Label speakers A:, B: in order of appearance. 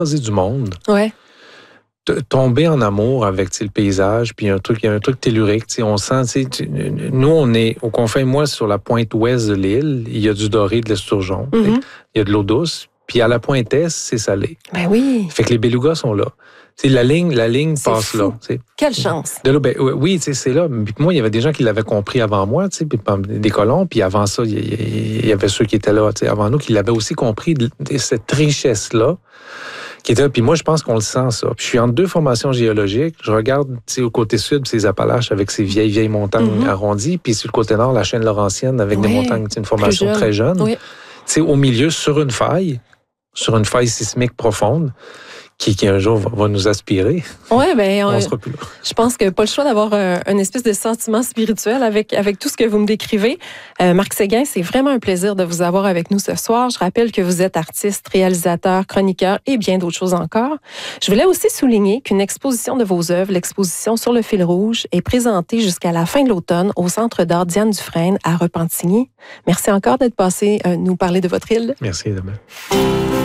A: croiser du monde.
B: Ouais.
A: Tomber en amour avec le paysage, puis il y a un truc tellurique. On sent, nous, on est aux confins, moi, sur la pointe ouest de l'île, il y a du doré, de l'esturgeon.
B: Mm-hmm.
A: Il y a de l'eau douce. Puis à la pointe est, c'est salé.
B: Ben oui.
A: Fait que les belugas sont là. La ligne passe
B: fou.
A: là.
B: Quelle chance.
A: De là, oui, c'est là. Puis moi, il y avait des gens qui l'avaient compris avant moi, des colons. Puis avant ça, il y avait ceux qui étaient là avant nous, qui l'avaient aussi compris, cette richesse-là. Qui était là. Puis moi, je pense qu'on le sent, ça. Puis je suis entre deux formations géologiques. Je regarde au côté sud, ces Appalaches avec ces vieilles montagnes arrondies. Puis sur le côté nord, la chaîne Laurentienne avec des montagnes, une formation très jeune.
B: Oui.
A: Au milieu, sur une faille sismique profonde, qui un jour va nous aspirer.
B: Oui, bien,
A: on sera plus là.
B: Je pense que pas le choix d'avoir un espèce de sentiment spirituel avec tout ce que vous me décrivez. Marc Séguin, c'est vraiment un plaisir de vous avoir avec nous ce soir. Je rappelle que vous êtes artiste, réalisateur, chroniqueur et bien d'autres choses encore. Je voulais aussi souligner qu'une exposition de vos œuvres, l'exposition Sur le fil rouge, est présentée jusqu'à la fin de l'automne au Centre d'art Diane Dufresne à Repentigny. Merci encore d'être passé nous parler de votre île.
A: Merci, Isabelle.